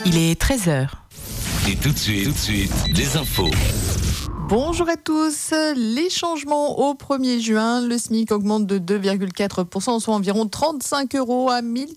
Il est 13h. Et tout de suite, des infos. Bonjour à tous. Les changements au 1er juin, le SMIC augmente de 2,4%, soit environ 35 € à 1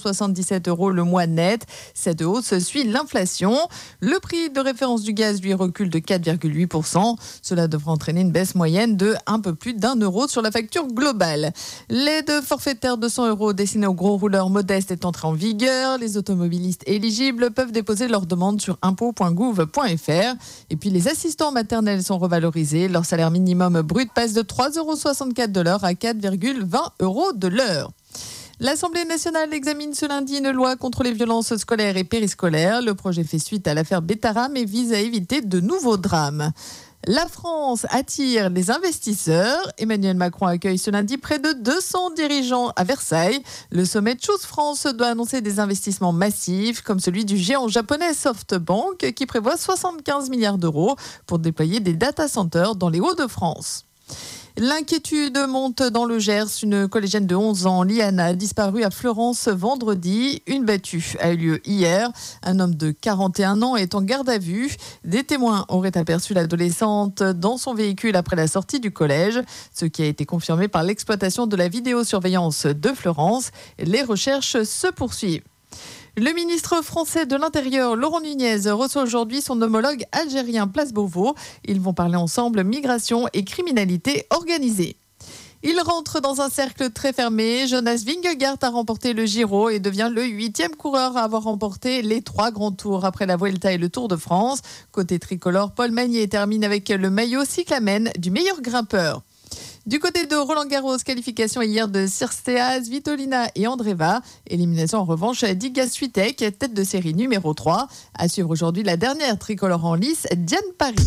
477 € le mois net. Cette hausse suit l'inflation. Le prix de référence du gaz, lui, recule de 4,8%. Cela devrait entraîner une baisse moyenne de un peu plus d'1 € sur la facture globale. L'aide forfaitaire de 100 € destinée aux gros rouleurs modestes est entrée en vigueur. Les automobilistes éligibles peuvent déposer leur demande sur impôts.gouv.fr. Et puis les assistants maternels sont revalorisés. Leur salaire minimum brut passe de 3,64 € de l'heure à 4,20 € de l'heure. L'Assemblée nationale examine ce lundi une loi contre les violences scolaires et périscolaires. Le projet fait suite à l'affaire Betaram et vise à éviter de nouveaux drames. La France attire les investisseurs. Emmanuel Macron accueille ce lundi près de 200 dirigeants à Versailles. Le sommet Choose France doit annoncer des investissements massifs, comme celui du géant japonais SoftBank, qui prévoit 75 milliards d'euros pour déployer des data centers dans les Hauts-de-France. L'inquiétude monte dans le Gers. Une collégienne de 11 ans, Liana, a disparu à Fleurance vendredi. Une battue a eu lieu hier. Un homme de 41 ans est en garde à vue. Des témoins auraient aperçu l'adolescente dans son véhicule après la sortie du collège, ce qui a été confirmé par l'exploitation de la vidéosurveillance de Fleurance. Les recherches se poursuivent. Le ministre français de l'Intérieur, Laurent Nunez, reçoit aujourd'hui son homologue algérien Place Beauvau. Ils vont parler ensemble migration et criminalité organisée. Il rentre dans un cercle très fermé. Jonas Vingegaard a remporté le Giro et devient le 8e coureur à avoir remporté les 3 grands tours après la Vuelta et le Tour de France. Côté tricolore, Paul Magnier termine avec le maillot cyclamen du meilleur grimpeur. Du côté de Roland-Garros, qualification hier de Cirsteas, Svitolina et Andreeva. Élimination en revanche d'Iga Swiatek, tête de série numéro 3. À suivre aujourd'hui la dernière tricolore en lice, Diane Paris.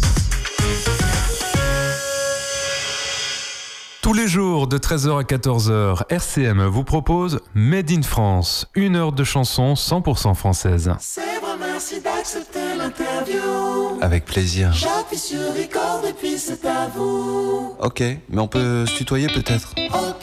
Tous les jours de 13h à 14h, RCM vous propose Made in France, 1 heure de chansons 100% françaises. C'est vrai, merci d'accepter l'interview. Avec plaisir. J'appuie sur record et puis c'est à vous. Ok, mais on peut se tutoyer peut-être. Ok.